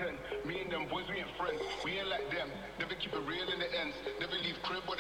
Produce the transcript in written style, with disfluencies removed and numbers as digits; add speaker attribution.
Speaker 1: 10. Me and them boys, we ain't friends. We ain't like them. Never keep it real in the ends. Never leave crib